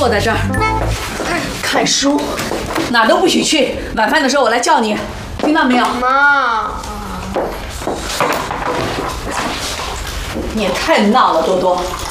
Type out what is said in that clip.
坐在这儿看书，哪都不许去。晚饭的时候我来叫你，听到没有？ 妈， 你也太闹了，多多。